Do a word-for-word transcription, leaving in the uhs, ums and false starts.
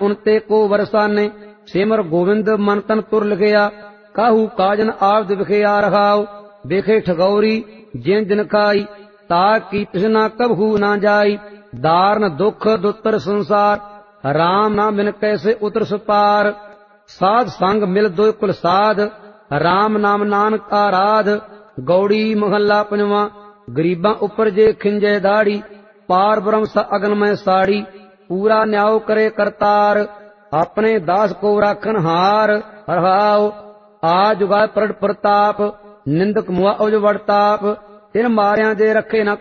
उनते को वरसाने। सिमर गोविंद मन तन तुर लिखिया, काहू काजन आप दिखिया रखाओ। देखे ठगौरी जिन दिन खाई, ताकि तृष्णा कबहू ना जाई। दारन दुख दुतर संसार, राम नाम बिन कैसे उतर सुपार। साध संग मिल दो कुल साध, राम नाम नानक आराध। गौड़ी महला पंजवा। गरीबां उपर जे खिंजे दाड़ी, पार ब्रह्म सा अगन में साड़ी। पूरा न्याय करे करतार, अपने दास को राखन हार। हरहाओ आ जुगा प्रड़ प्रताप, निंदक मुआ उज वड़ताप। इन मारिया जे रखे न